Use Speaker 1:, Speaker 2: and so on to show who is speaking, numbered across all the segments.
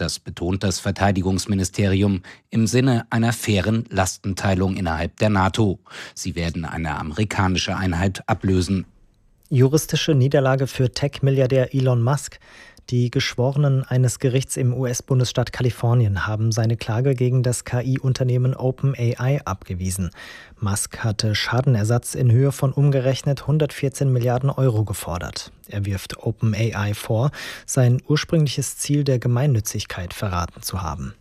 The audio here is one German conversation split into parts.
Speaker 1: das betont das Verteidigungsministerium, im Sinne einer fairen Lastenteilung innerhalb der NATO. Sie werden eine amerikanische Einheit ablösen.
Speaker 2: Juristische Niederlage für Tech-Milliardär Elon Musk. Die Geschworenen eines Gerichts im US-Bundesstaat Kalifornien haben seine Klage gegen das KI-Unternehmen OpenAI abgewiesen. Musk hatte Schadenersatz in Höhe von umgerechnet 114 Milliarden Euro gefordert. Er wirft OpenAI vor, sein ursprüngliches Ziel der Gemeinnützigkeit verraten zu haben.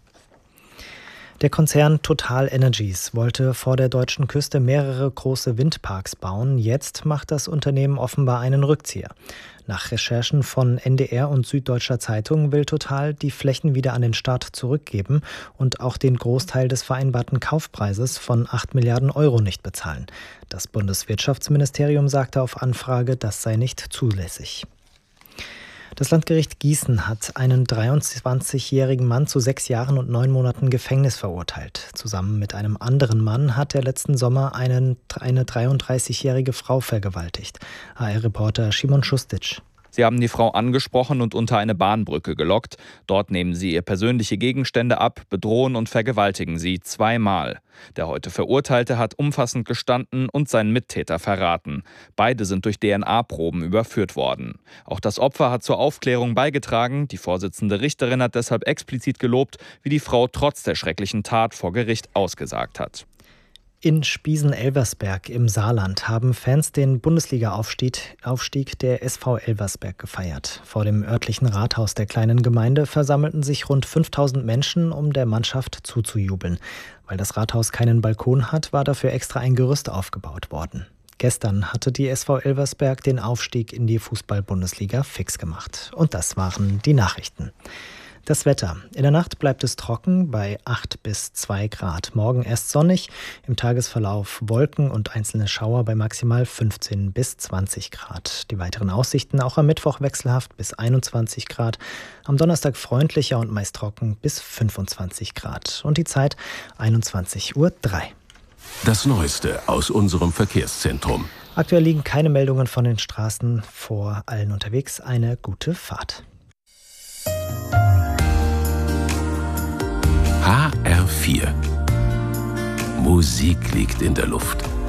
Speaker 2: Der Konzern TotalEnergies wollte vor der deutschen Küste mehrere große Windparks bauen. Jetzt macht das Unternehmen offenbar einen Rückzieher. Nach Recherchen von NDR und Süddeutscher Zeitung will Total die Flächen wieder an den Staat zurückgeben und auch den Großteil des vereinbarten Kaufpreises von 8 Milliarden Euro nicht bezahlen. Das Bundeswirtschaftsministerium sagte auf Anfrage, das sei nicht zulässig. Das Landgericht Gießen hat einen 23-jährigen Mann zu 6 Jahren und 9 Monaten Gefängnis verurteilt. Zusammen mit einem anderen Mann hat er letzten Sommer eine 33-jährige Frau vergewaltigt. HR-Reporter Szymon Schustic.
Speaker 3: Sie haben die Frau angesprochen und unter eine Bahnbrücke gelockt. Dort nehmen sie ihr persönliche Gegenstände ab, bedrohen und vergewaltigen sie 2-mal. Der heute Verurteilte hat umfassend gestanden und seinen Mittäter verraten. Beide sind durch DNA-Proben überführt worden. Auch das Opfer hat zur Aufklärung beigetragen. Die Vorsitzende Richterin hat deshalb explizit gelobt, wie die Frau trotz der schrecklichen Tat vor Gericht ausgesagt hat.
Speaker 2: In Spiesen-Elversberg im Saarland haben Fans den Bundesliga-Aufstieg der SV Elversberg gefeiert. Vor dem örtlichen Rathaus der kleinen Gemeinde versammelten sich rund 5000 Menschen, um der Mannschaft zuzujubeln. Weil das Rathaus keinen Balkon hat, war dafür extra ein Gerüst aufgebaut worden. Gestern hatte die SV Elversberg den Aufstieg in die Fußball-Bundesliga fix gemacht. Und das waren die Nachrichten. Das Wetter. In der Nacht bleibt es trocken bei 8 bis 2 Grad. Morgen erst sonnig, im Tagesverlauf Wolken und einzelne Schauer bei maximal 15 bis 20 Grad. Die weiteren Aussichten auch am Mittwoch wechselhaft bis 21 Grad. Am Donnerstag freundlicher und meist trocken bis 25 Grad. Und die Zeit 21:03 Uhr.
Speaker 4: Das Neueste aus unserem Verkehrszentrum.
Speaker 2: Aktuell liegen keine Meldungen von den Straßen vor. Allen unterwegs eine gute Fahrt.
Speaker 4: HR4. Musik liegt in der Luft.